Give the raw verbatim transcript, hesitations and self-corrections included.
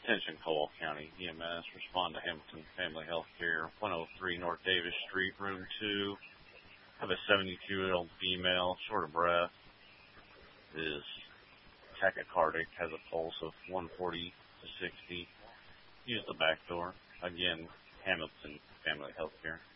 Attention Caldwell County E M S, respond to Hamilton Family Health Care, one oh three North Davis Street, room two. Have a seventy-two-year-old female, short of breath, is tachycardic, has a pulse of one forty to sixty. Use the back door. Again, Hamilton Family Health Care.